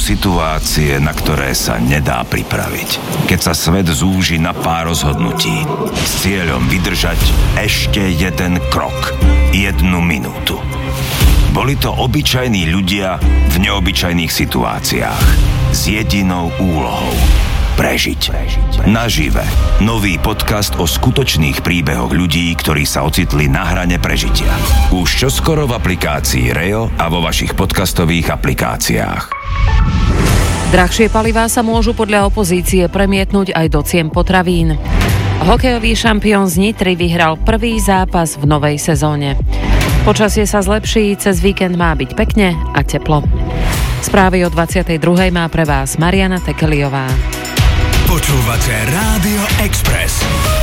situácie, na ktoré sa nedá pripraviť. Keď sa svet zúži na pár rozhodnutí s cieľom vydržať ešte jeden krok, 1 minútu. Boli to obyčajní ľudia v neobyčajných situáciách s jedinou úlohou: prežiť. Nažive. Nový podcast o skutočných príbehoch ľudí, ktorí sa ocitli na hrane prežitia. Už čoskoro v aplikácii REO a vo vašich podcastových aplikáciách. Drahšie palivá sa môžu podľa opozície premietnúť aj do cien potravín. Hokejový šampión z Nitry vyhral prvý zápas v novej sezóne. Počasie sa zlepší, cez víkend má byť pekne a teplo. Správy o 22. má pre vás Mariana Tekeliová. Počúvate Rádio Express.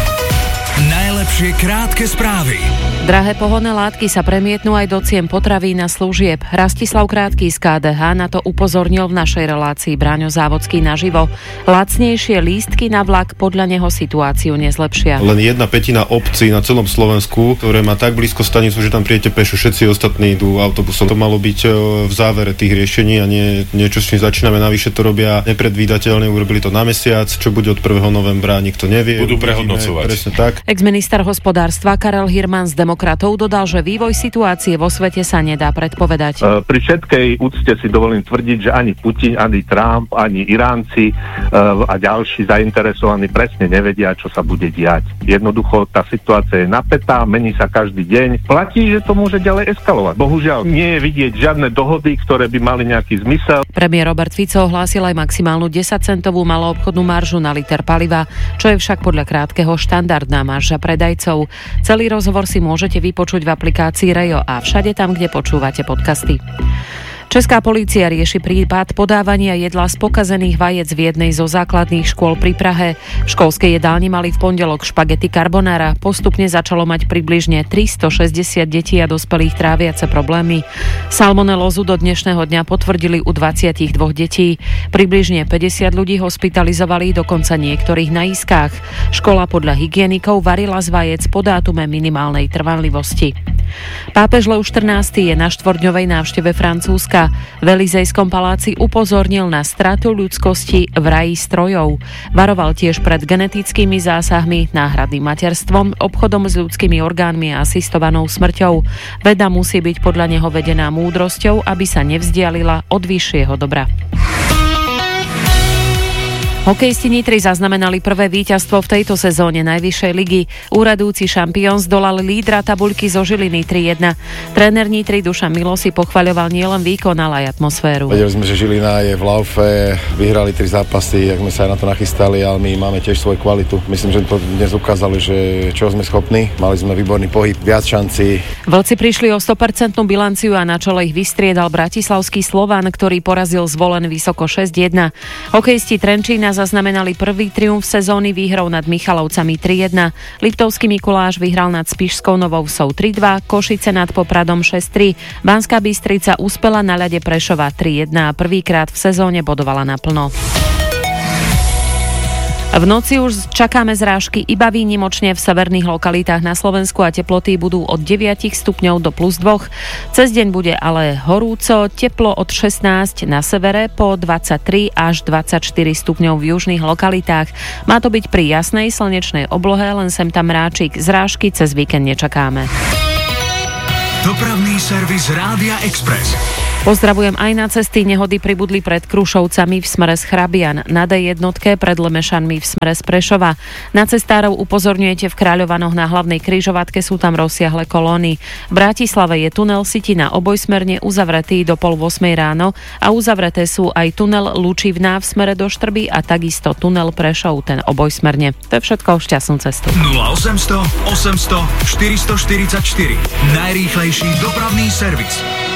Najlepšie krátke správy. Drahé pohonné látky sa premietnú aj do cien potravín a služieb. Rastislav Krátký z KDH na to upozornil v našej relácii Braňo Závodský naživo. Lacnejšie lístky na vlak podľa neho situáciu nezlepšia. Len 1/5 obcí na celom Slovensku, ktoré má tak blízko stanicu, že tam prijete pešo, všetci ostatní idú autobusom. To malo byť v závere tých riešení a nie niečo, s čím začíname. Navyše to robia nepredvídateľne, urobili to na mesiac, čo bude od 1. novembra, nikto nevie. Budú prehodnocovať. Presne tak. Ex-minister hospodárstva Karel Hirman z Demokratov dodal, že vývoj situácie vo svete sa nedá predpovedať. Pri všetkej úcte si dovolím tvrdiť, že ani Putin, ani Trump, ani Iránci a ďalší zainteresovaní presne nevedia, čo sa bude diať. Jednoducho tá situácia je napätá, mení sa každý deň. Platí, že to môže ďalej eskalovať. Bohužiaľ, nie je vidieť žiadne dohody, ktoré by mali nejaký zmysel. Premiér Robert Fico ohlásil aj maximálnu 10-centovú maloobchodnú maržu na liter paliva, čo je však podľa Krátkeho štandardná marža predajcov. Celý rozhovor si môžete vypočuť v aplikácii REO a všade tam, kde počúvate podcasty. Česká polícia rieši prípad podávania jedla z pokazených vajec v jednej zo základných škôl pri Prahe. V školskej jedálni mali v pondelok špagety carbonara. Postupne začalo mať približne 360 detí a dospelých tráviace problémy. Salmonelózu do dnešného dňa potvrdili u 22 detí. Približne 50 ľudí hospitalizovali, dokonca niektorých na iskách. Škola podľa hygienikov varila z vajec po dátume minimálnej trvanlivosti. Pápež Leoš XIV je na 4-dňovej návšteve Francúzska. V Elizejskom paláci upozornil na stratu ľudskosti v raji strojov. Varoval tiež pred genetickými zásahmi, náhradným materstvom, obchodom s ľudskými orgánmi a asistovanou smrťou. Veda musí byť podľa neho vedená múdrosťou, aby sa nevzdialila od vyššieho dobra. Hokejisti Nitry zaznamenali prvé víťazstvo v tejto sezóne najvyššej ligy. Úradujúci šampión zdolal lídra tabuľky zo Žiliny 3-1. Tréner Nitry Dušan Milo si pochvaľoval nielen výkon, ale aj atmosféru. Vedeli sme, že Žilina je v laufe, vyhrali 3 zápasy, jak sme sa aj na to nachystali, ale my máme tiež svoju kvalitu. Myslím, že to dnes ukázali, že čo sme schopní. Mali sme výborný pohyb, viac šancí. Vlci prišli o 100% bilanciu a na čele ich vystriedal bratislavský Slovan, ktorý porazil Zvolen vysoko 6-1. Hokejisti Trenčína zaznamenali prvý triumf sezóny výhrou nad Michalovcami 3-1. Liptovský Mikuláš vyhral nad Spišskou Novou Vsou 3-2, Košice nad Popradom 6-3. Banská Bystrica uspela na ľade Prešova 3-1 a prvýkrát v sezóne bodovala naplno. V noci už čakáme zrážky iba výnimočne v severných lokalitách na Slovensku a teploty budú od 9 stupňov do +2. Cez deň bude ale horúco, teplo od 16 na severe po 23 až 24 stupňov v južných lokalitách. Má to byť pri jasnej slnečnej oblohe, len sem tam ráčik. Zrážky cez víkend nečakáme. Dopravný servis Rádia Express. Pozdravujem aj na cesty. Nehody pribudli pred Krušovcami v smere z Chrabian, na D1 pred Lemešanmi v smere z Prešova. Na cestárov upozorňujete v Kráľovanoch na hlavnej križovatke, sú tam rozsiahle kolóny. V Bratislave je tunel Sitina obojsmerne uzavretý do 7:30 ráno a uzavreté sú aj tunel Lučivná v smere do Štrby a takisto tunel Prešov, ten obojsmerne. To je všetko, šťastnú cestu. 0800 800 444. Najrýchlejší dopravný servis.